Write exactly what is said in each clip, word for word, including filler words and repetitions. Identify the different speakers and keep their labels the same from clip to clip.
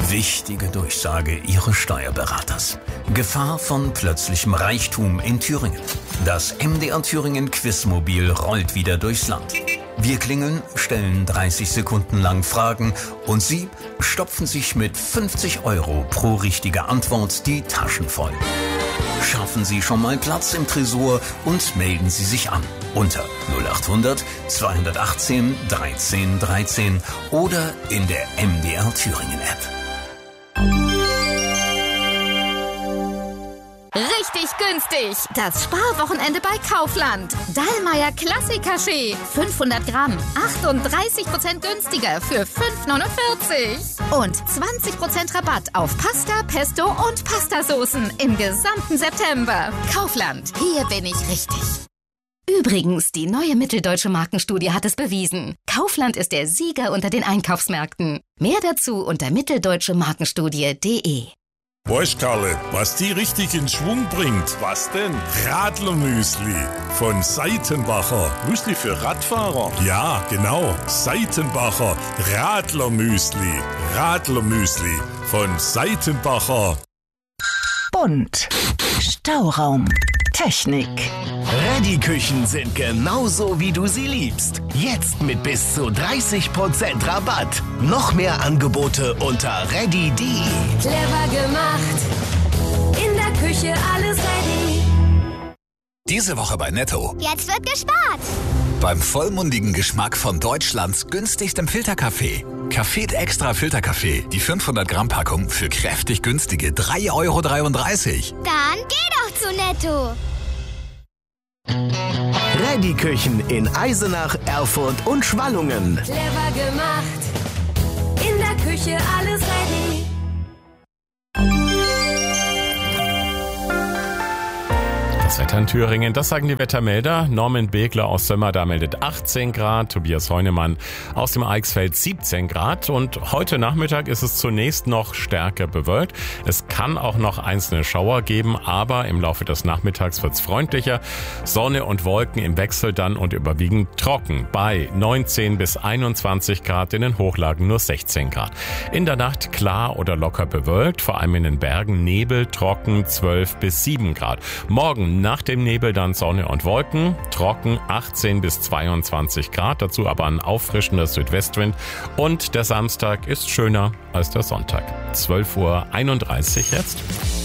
Speaker 1: Wichtige Durchsage Ihres Steuerberaters. Gefahr von plötzlichem Reichtum in Thüringen. Das M D R Thüringen Quizmobil rollt wieder durchs Land. Wir klingeln, stellen dreißig Sekunden lang Fragen und Sie stopfen sich mit fünfzig Euro pro richtige Antwort die Taschen voll. Schaffen Sie schon mal Platz im Tresor und melden Sie sich an unter null acht hundert zweihundertachtzehn dreizehn dreizehn oder in der M D R Thüringen App.
Speaker 2: Richtig günstig. Das Sparwochenende bei Kaufland. Dallmayr Klassik-Kaffee. fünfhundert Gramm. achtunddreißig Prozent günstiger für fünf neunundvierzig. Und zwanzig Prozent Rabatt auf Pasta, Pesto und Pastasoßen im gesamten September. Kaufland. Hier bin ich richtig. Übrigens, die neue Mitteldeutsche Markenstudie hat es bewiesen. Kaufland ist der Sieger unter den Einkaufsmärkten. Mehr dazu unter mitteldeutsche markenstudie punkt de.
Speaker 3: Weißt, Karle, was die richtig in Schwung bringt?
Speaker 4: Was denn?
Speaker 3: Radlermüsli von Seitenbacher.
Speaker 4: Müsli für Radfahrer?
Speaker 3: Ja, genau. Seitenbacher Radlermüsli. Radlermüsli von Seitenbacher.
Speaker 5: Bunt. Stauraum. Technik.
Speaker 6: Ready-Küchen sind genauso, wie du sie liebst. Jetzt mit bis zu dreißig Prozent Rabatt. Noch mehr Angebote unter ready punkt de.
Speaker 7: Clever gemacht. In der Küche alles ready.
Speaker 8: Diese Woche bei Netto.
Speaker 9: Jetzt wird gespart.
Speaker 8: Beim vollmundigen Geschmack von Deutschlands günstigstem Filterkaffee. Café Extra Filterkaffee. Die fünfhundert Gramm Packung für kräftig günstige drei Euro dreiunddreißig.
Speaker 9: Dann geh doch zu Netto.
Speaker 6: Ready-Küchen in Eisenach, Erfurt und Schwallungen.
Speaker 7: Clever gemacht. In der Küche alles ready.
Speaker 10: Das Wetter in Thüringen, das sagen die Wettermelder. Norman Begler aus Sömmerda meldet achtzehn Grad, Tobias Heunemann aus dem Eichsfeld siebzehn Grad. Und heute Nachmittag ist es zunächst noch stärker bewölkt. Es kann auch noch einzelne Schauer geben, aber im Laufe des Nachmittags wird es freundlicher. Sonne und Wolken im Wechsel dann und überwiegend trocken bei neunzehn bis einundzwanzig Grad, in den Hochlagen nur sechzehn Grad. In der Nacht klar oder locker bewölkt, vor allem in den Bergen Nebel, trocken zwölf bis sieben Grad. Morgen nach dem Nebel dann Sonne und Wolken, trocken achtzehn bis zweiundzwanzig Grad, dazu aber ein auffrischender Südwestwind und der Samstag ist schöner als der Sonntag. zwölf Uhr einunddreißig jetzt.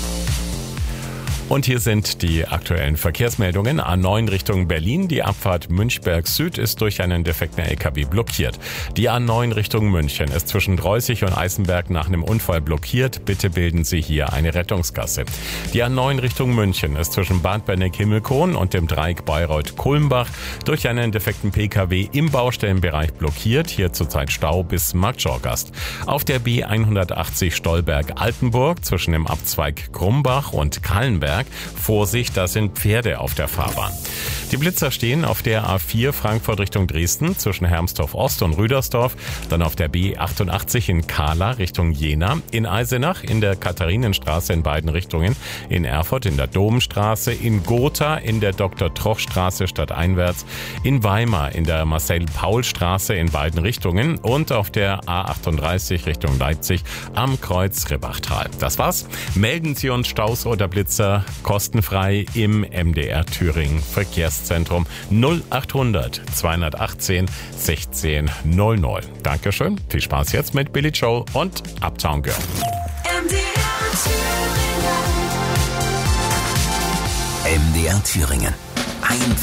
Speaker 10: Und hier sind die aktuellen Verkehrsmeldungen. A neun Richtung Berlin. Die Abfahrt Münchberg Süd ist durch einen defekten L K W blockiert. Die A neun Richtung München ist zwischen Dreußig und Eisenberg nach einem Unfall blockiert. Bitte bilden Sie hier eine Rettungsgasse. Die A neun Richtung München ist zwischen Bad Benneck-Himmelkohn und dem Dreieck Bayreuth-Kulmbach durch einen defekten P K W im Baustellenbereich blockiert. Hier zurzeit Stau bis Marktschorgast. Auf der B hundertachtzig Stolberg-Altenburg zwischen dem Abzweig Grumbach und Kallenberg. Vorsicht, da sind Pferde auf der Fahrbahn. Die Blitzer stehen auf der A vier Frankfurt Richtung Dresden zwischen Hermsdorf Ost und Rüdersdorf, dann auf der B achtundachtzig in Kahla Richtung Jena, in Eisenach in der Katharinenstraße in beiden Richtungen, in Erfurt in der Domstraße, in Gotha in der Doktor-Troch-Straße stadteinwärts, in Weimar in der Marcel-Paul-Straße in beiden Richtungen und auf der A achtunddreißig Richtung Leipzig am Kreuz Ribbachtal. Das war's. Melden Sie uns Staus oder Blitzer kostenfrei im M D R Thüringen Verkehrszentrum null achthundert zweihundertachtzehn sechzehn null null. Dankeschön, viel Spaß jetzt mit Billy Joel und Uptown Girl.
Speaker 7: M D R Thüringen.
Speaker 1: M D R Thüringen. Ein